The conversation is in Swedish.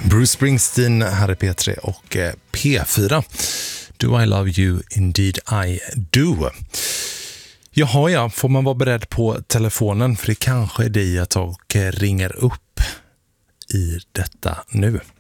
Bruce Springsteen här i P3 och P4. Do I love you, indeed I do. Jaha ja, får man vara beredd på telefonen, för det kanske är det jag ringer upp i detta nu.